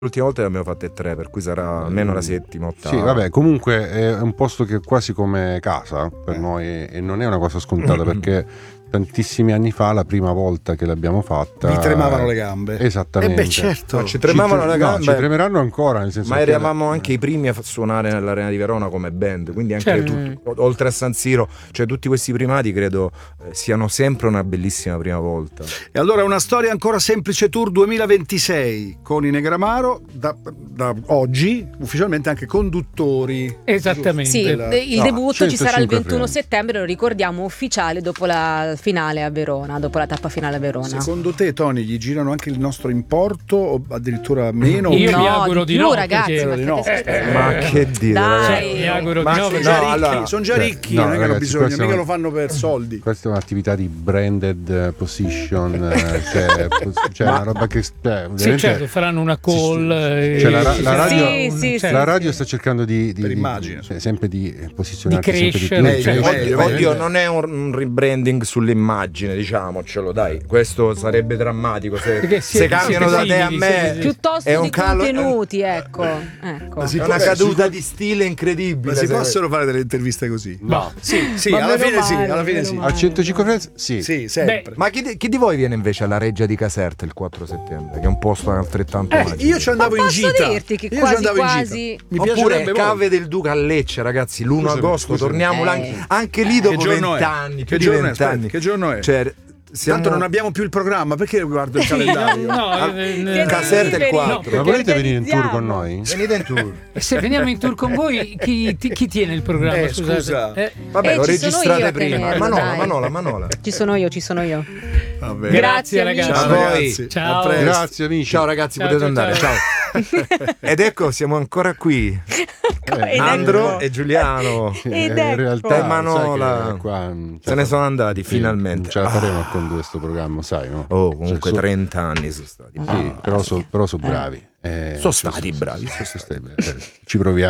L'ultima volta ne abbiamo fatte 3, per cui sarà almeno la settima, ottava. Sì, vabbè, comunque è un posto che è quasi come casa per noi e non è una cosa scontata perché tantissimi anni fa, la prima volta che l'abbiamo fatta, vi tremavano le gambe. Esattamente. Certo. No, ci tremavano le gambe. Ci tremeranno ancora, nel senso Ma che eravamo anche i primi a suonare nell'Arena di Verona come band, quindi anche oltre a San Siro, cioè tutti questi primati credo siano sempre una bellissima prima volta. E allora una storia ancora semplice tour 2026 con i Negramaro, da oggi ufficialmente anche conduttori. Esattamente. Sì, il debutto ci sarà il 21 frame. settembre, lo ricordiamo, ufficiale dopo la finale a Verona, dopo la tappa finale a Verona. Secondo te, Tony, gli girano anche il nostro importo o addirittura meno? Io mi No, auguro di di più, no, ragazzi, perché- ma di no. che stai Ma che dire, Dai. ragazzi? mi auguro Ma di no, che- perché- no, allora, Sono già ricchi, no, non è che hanno ragazzi, bisogno, questo mica è- lo fanno per soldi. questa è un'attività di branded position, cioè una roba che Sì, veramente- certo, faranno una call. Cioè, la radio, Sì, sì, la radio sta cercando di Per immagine. sempre di posizionarsi Di sempre crescere. di più. Meglio, Cioè, meglio, Oddio, non è un rebranding sull'immagine, diciamocelo, dai. Questo sarebbe drammatico Perché se cambiano da te a simili, me. siete- Piuttosto È un di calo- contenuti, ecco. Si È può- una caduta di stile Ma incredibile. si se- possono fare delle interviste così? No. Sì, Ma alla meno fine sì, male, alla fine meno sì. male. a 105 Friends? Sì. Sì, sempre. Ma chi di voi viene invece alla Reggia di Caserta il 4 settembre? Che è un posto altrettanto magico. Io ci andavo in posso gita. dirti che Io ci quasi andavo in quasi- gita. Mi Oppure piacerebbe Cave del Duca a Lecce, ragazzi, l'1 Scusami, agosto, scusami. torniamo là, anche lì dopo giorno è? 20 anni, più Che di giorno è? 20 anni. Aspetta, che giorno è? Cioè, siamo... Tanto non abbiamo più il programma, perché guardo il calendario? Caserta il 4. Ma volete venire in tour con noi? Venite in tour. E se veniamo in tour con voi, chi tiene il programma? Scusate. scusa. Vabbè, lo ci sono io registrate a prima. tenerlo, Manola, dai. Manola. Ci sono io. Va bene. Grazie, amici. ragazzi. A voi. ragazzi. Ciao. A presto. Grazie amici. Ciao ragazzi, Ciao, potete ciao, andare. ciao. Ciao. Ed ecco, siamo ancora qui. Ed Andro ecco. e Giuliano. Ed in ecco. realtà E Manola. sai che qua Se ne sono andati finalmente. Non ce la faremo a condurre questo programma, sai, no? Oh, comunque Cioè, 30 anni sono stati. sì, però sono bravi. Sono stati bravi. Ci proviamo.